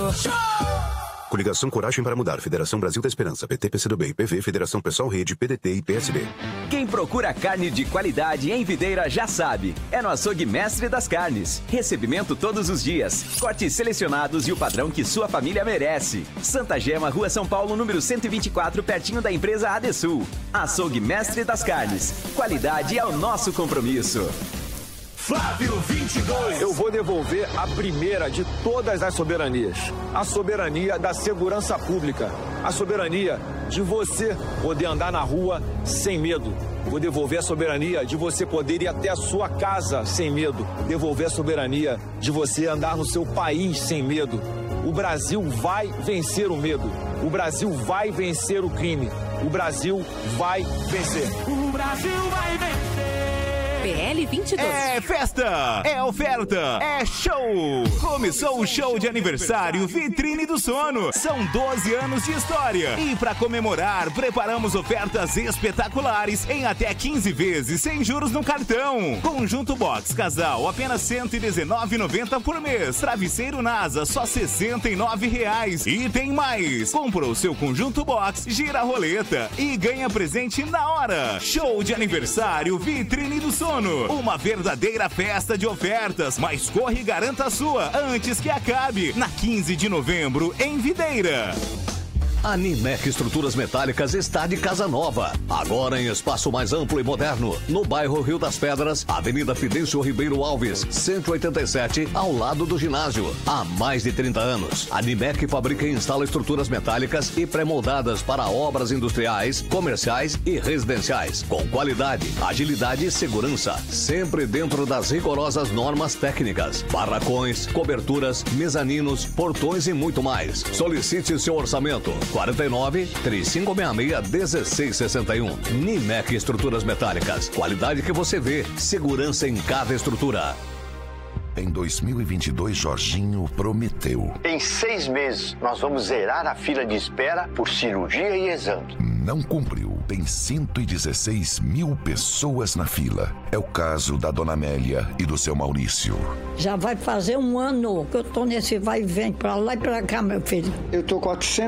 Coligação Coragem para Mudar, Federação Brasil da Esperança, PT, PCdoB, PV, Federação Pessoal Rede, PDT e PSB. Quem procura carne de qualidade em Videira já sabe. É no Açougue Mestre das Carnes. Recebimento todos os dias. Cortes selecionados e o padrão que sua família merece. Santa Gema, Rua São Paulo, número 124, pertinho da empresa Adesul. Açougue Mestre das Carnes. Qualidade é o nosso compromisso. Flávio 22. Eu vou devolver a primeira de todas as soberanias. A soberania da segurança pública. A soberania de você poder andar na rua sem medo. Vou devolver a soberania de você poder ir até a sua casa sem medo. Devolver a soberania de você andar no seu país sem medo. O Brasil vai vencer o medo. O Brasil vai vencer o crime. O Brasil vai vencer. O Brasil vai vencer. PL 22. É festa, é oferta, é show! Começou o show de aniversário Vitrine do Sono. São 12 anos de história. E para comemorar, preparamos ofertas espetaculares em até 15 vezes sem juros no cartão. Conjunto Box Casal, apenas R$ 119,90 por mês. Travesseiro NASA, só R$ 69,00. E tem mais! Comprou seu Conjunto Box, gira a roleta e ganha presente na hora. Show de aniversário Vitrine do Sono. Uma verdadeira festa de ofertas, mas corre e garanta a sua antes que acabe, na 15 de novembro, em Videira. A Nimec Estruturas Metálicas está de casa nova. Agora em espaço mais amplo e moderno. No bairro Rio das Pedras, Avenida Fidêncio Ribeiro Alves, 187, ao lado do ginásio. Há mais de 30 anos, a Nimec fabrica e instala estruturas metálicas e pré-moldadas para obras industriais, comerciais e residenciais. Com qualidade, agilidade e segurança. Sempre dentro das rigorosas normas técnicas. Barracões, coberturas, mezaninos, portões e muito mais. Solicite seu orçamento. 49 3566 1661. Nimec Estruturas Metálicas. Qualidade que você vê. Segurança em cada estrutura. Em 2022, Jorginho prometeu. Em 6 meses, nós vamos zerar a fila de espera por cirurgia e exame. Não cumpriu. Tem 116 mil pessoas na fila. É o caso da dona Amélia e do seu Maurício. Já vai fazer 1 ano que eu tô nesse vai e vem pra lá e pra cá, meu filho. Eu tô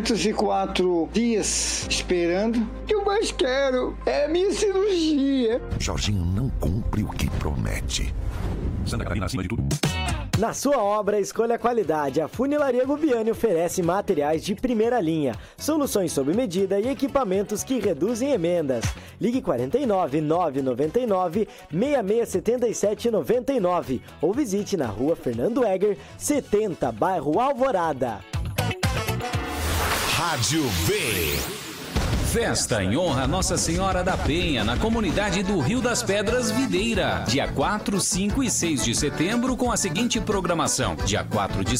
404 dias esperando. O que eu mais quero é a minha cirurgia. Jorginho não cumpre o que promete. Santa Catarina acima de tudo. Na sua obra, escolha a qualidade. A Funilaria Gubiani oferece materiais de primeira linha, soluções sob medida e equipamentos que reduzem emendas. Ligue 49 999 6677 99 ou visite na rua Fernando Egger, 70, bairro Alvorada. Rádio V. Festa em honra a Nossa Senhora da Penha, na comunidade do Rio das Pedras, Videira. Dia 4, 5 e 6 de setembro, com a seguinte programação. Dia 4 de